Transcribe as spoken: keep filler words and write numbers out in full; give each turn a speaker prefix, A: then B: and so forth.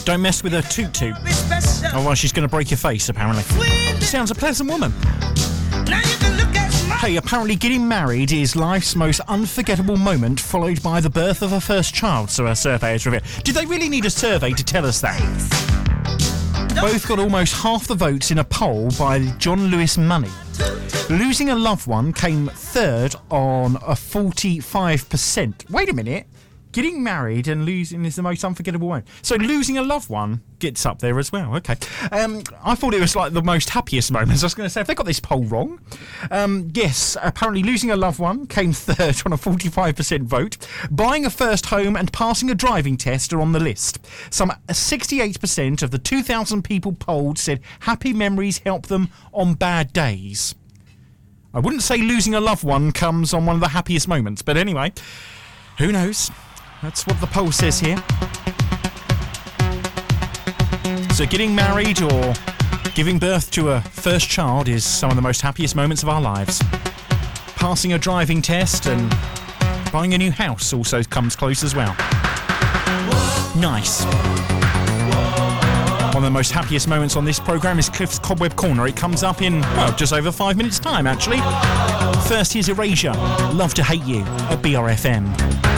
A: Don't mess with her toot-toot. Otherwise she's going to break your face, apparently. Sounds a pleasant woman. Hey, apparently getting married is life's most unforgettable moment, followed by the birth of a first child, so our survey has revealed. Did they really need a survey to tell us that? Both got almost half the votes in a poll by John Lewis Money. Losing a loved one came third on a forty-five percent. Wait a minute. Getting married and losing is the most unforgettable one. So losing a loved one gets up there as well. Okay. Um, I thought it was like the most happiest moments. I was going to say, have they got this poll wrong? Um, yes, apparently losing a loved one came third on a forty-five percent vote. Buying a first home and passing a driving test are on the list. Some sixty-eight percent of the two thousand people polled said happy memories help them on bad days. I wouldn't say losing a loved one comes on one of the happiest moments, but anyway, who knows? That's what the poll says here. So getting married or giving birth to a first child is some of the most happiest moments of our lives. Passing a driving test and buying a new house also comes close as well. Nice. One of the most happiest moments on this programme is Cliff's Cobweb Corner. It comes up in, well, just over five minutes' time, actually. First, here's Erasure. Love to Hate You at B R F M.